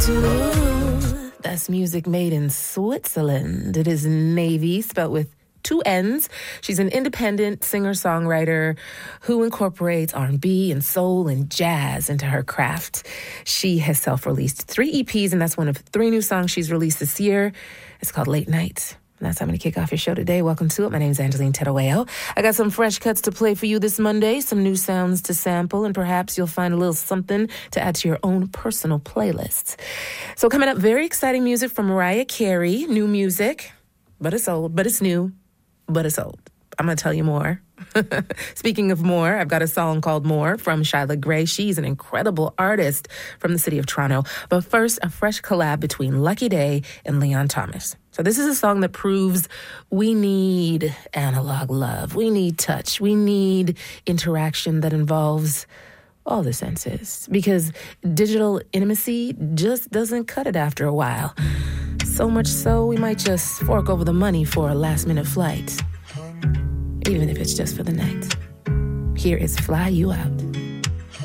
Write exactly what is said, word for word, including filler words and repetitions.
That's music made in Switzerland. It is Navy, spelled with two N's. She's an independent singer-songwriter who incorporates R and B and soul and jazz into her craft. She has self-released three E Ps, and that's one of three new songs she's released this year. It's called Late Night. And that's how I'm going to kick off your show today. Welcome to it. My name is Angeline Terueo. I got some fresh cuts to play for you this Monday, some new sounds to sample, and perhaps you'll find a little something to add to your own personal playlists. So coming up, very exciting music from Mariah Carey. New music, but it's old, but it's new, but it's old. I'm going to tell you more. Speaking of more, I've got a song called More from Shyla Gray. She's an incredible artist from the city of Toronto. But first, a fresh collab between Lucky Daye and Leon Thomas. So this is a song that proves we need analog love. We need touch. We need interaction that involves all the senses. Because digital intimacy just doesn't cut it after a while. So much so, we might just fork over the money for a last-minute flight. Even if it's just for the night. Here is Fly You Out.